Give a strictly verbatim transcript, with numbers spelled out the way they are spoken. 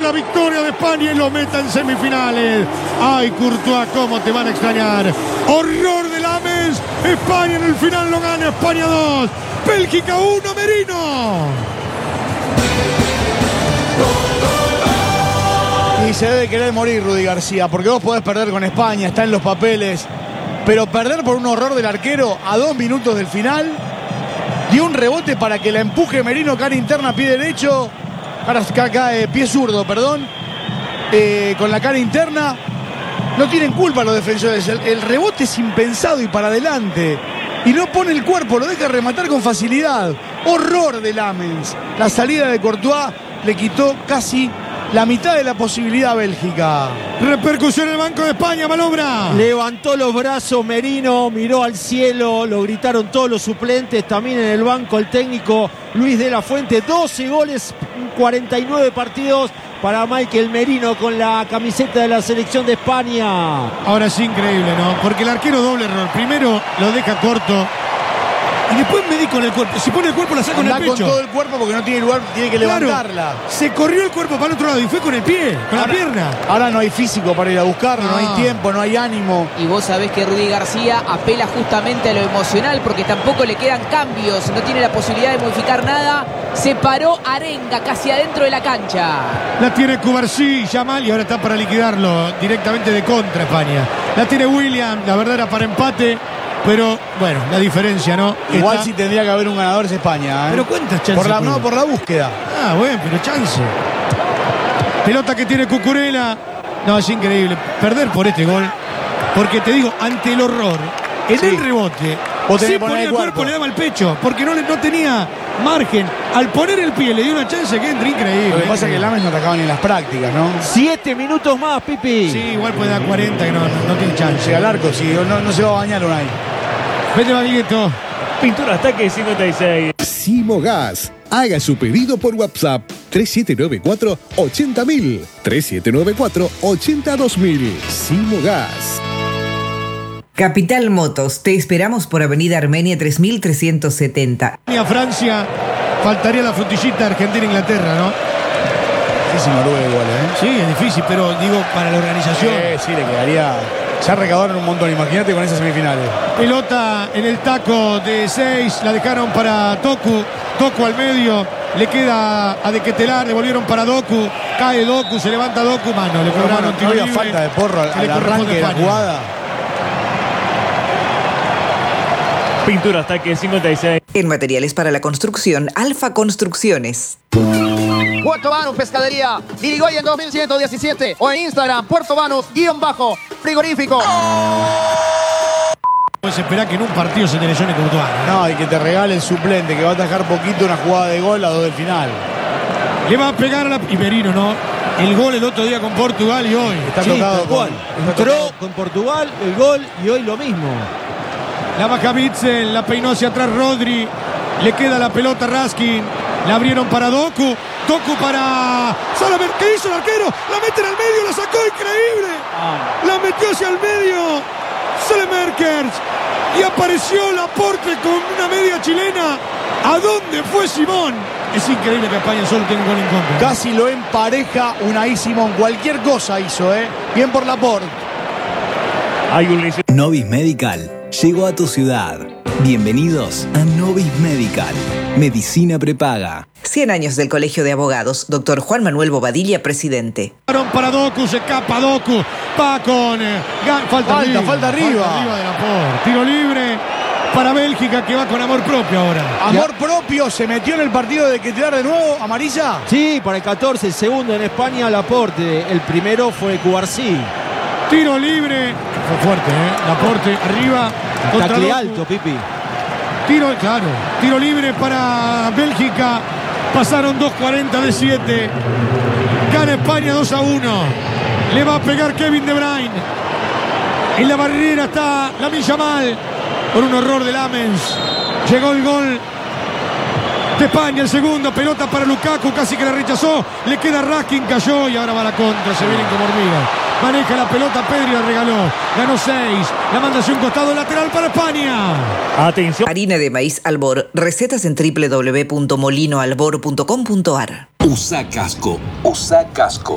la victoria de España y lo meta en semifinales. Ay, Courtois, cómo te van a extrañar. Horror de Lames. España en el final lo gana. España dos, Bélgica uno, Merino. Y se debe querer morir Rudi García, porque vos podés perder con España, está en los papeles, pero perder por un horror del arquero a dos minutos del final, dio un rebote para que la empuje Merino, cara interna, pie derecho, cara, cara, eh, pie zurdo, perdón, eh, con la cara interna. No tienen culpa los defensores, el, el rebote es impensado y para adelante, y no pone el cuerpo, lo deja rematar con facilidad. Horror de Lamens. La salida de Courtois le quitó casi la mitad de la posibilidad a Bélgica. Repercusión en el Banco de España, Malobra. Levantó los brazos Merino, miró al cielo, lo gritaron todos los suplentes, también en el banco el técnico Luis de la Fuente. doce goles, cuarenta y nueve partidos para Michael Merino con la camiseta de la selección de España. Ahora es increíble, ¿no? Porque el arquero doble error. Primero lo deja corto y después medí con el cuerpo. Si pone el cuerpo la saca con el pecho. Con todo el cuerpo porque no tiene lugar, tiene que Claro, levantarla. se corrió el cuerpo para el otro lado y fue con el pie, con ahora, la pierna. Ahora no hay físico para ir a buscarlo, no, no hay tiempo, no hay ánimo. Y vos sabés que Rudi García apela justamente a lo emocional porque tampoco le quedan cambios, no tiene la posibilidad de modificar nada. Se paró Arenga casi adentro de la cancha. La tiene Cubarsí, Yamal, y ahora está para liquidarlo directamente de contra España. La tiene William, la verdad era para empate. Pero, bueno, la diferencia, ¿no? Igual Está... si tendría que haber un ganador es España, ¿eh? Pero ¿cuántas chances? Por la, no, por la búsqueda. Ah, bueno, pero chance. Pelota que tiene Cucurella. No, es increíble. Perder por este gol. Porque te digo, ante el horror, en sí. el rebote, sí ponía el cuerpo, cuerpo, le daba el pecho. Porque no, no tenía margen. Al poner el pie le dio una chance que entra increíble. Lo que pasa es que Lames no atacaba ni en las prácticas, ¿no? Siete minutos más, Pipi. Sí, igual puede dar cuarenta que no, no, no tiene chance. Llega al arco, sí, no, no se va a bañar Unai. Vete, Bagueto. Pintura Ataque cincuenta y seis. Simogas. Haga su pedido por WhatsApp tres siete nueve cuatro, ochenta mil. tres siete nueve cuatro, ochenta dos mil. Simogas. Capital Motos, te esperamos por Avenida Armenia tres mil trescientos setenta. A Francia, faltaría la frutillita Argentina-Inglaterra, ¿no? Difícil Noruega igual, ¿eh? Sí, es difícil, pero digo, para la organización. Eh, sí, le quedaría... Ya recaudaron un montón, imagínate con esas semifinales. Pelota en el taco de seis, la dejaron para Toku. Toku al medio, le queda a De Ketelar, le volvieron para Doku. Cae Doku, se levanta Doku, mano, le cobraron no, no había falta de Porro al, al arranque de la jugada. Pintura Ataque cincuenta y seis. En materiales para la construcción, Alfa Construcciones. Puerto Banús Pescadería, Irigoyen dos mil ciento diecisiete o en Instagram, Puerto Banús, guión bajo, frigorífico. Puedes esperar que en un partido se te lesione Courtois. No, y que te regale el suplente, que va a atajar poquito una jugada de gol a dos del final. Le va a pegar a la... Y Merino, ¿no? El gol el otro día con Portugal y hoy. Está sí, tocado con... Entró con Portugal, el gol y hoy lo mismo. La baja Bitzel, la peinó hacia atrás Rodri. Le queda la pelota a Raskin. La abrieron para Doku. Doku para Salamer. ¿Qué hizo el arquero? La mete en el medio, la sacó, increíble. Ah. La metió hacia el medio. Salemerkers. Y apareció Laporte con una media chilena. ¿A dónde fue Simón? Es increíble que España solo tenga un gol en contra. Casi lo empareja Unai Simón. Cualquier cosa hizo, ¿eh? Bien por Laporte. Hay un liceo. Novis Medical llegó a tu ciudad. Bienvenidos a Novis Medical. Medicina prepaga. cien años del Colegio de Abogados. Doctor Juan Manuel Bobadilla, presidente. Para Doku, se escapa Doku. Va con... Eh, falta, falta arriba. Falta arriba. Falta arriba de Laporte. Tiro libre para Bélgica, que va con amor propio ahora. Amor propio, se metió en el partido de Ketelar de nuevo, amarilla. Sí, para el catorce, el segundo en España, Laporte. El primero fue Cubarsí. Tiro libre. Fue fuerte, ¿eh? Laporte arriba. Tacle alto, Pipi. Tiro, claro. Tiro libre para Bélgica. Pasaron dos cuarenta de siete. Gana España dos a uno. Le va a pegar Kevin De Bruyne. En la barrera está Lamine Yamal. Por un horror de Lamens. Llegó el gol de España, el segundo. Pelota para Lukaku, casi que la rechazó. Le queda Raskin, cayó y ahora va a la contra. Se vienen como hormigas. Maneja la pelota Pedri, la regaló. Ganó seis. La manda hacia un costado lateral para España. Atención. Harina de maíz Albor. Recetas en doble u doble u doble u punto molino albor punto com punto a r. Usa casco. Usa casco.